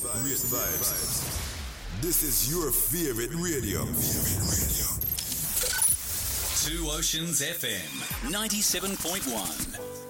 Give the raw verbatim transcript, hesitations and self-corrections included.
Great vibes. This is your favorite radio. Two Oceans F M, ninety-seven point one.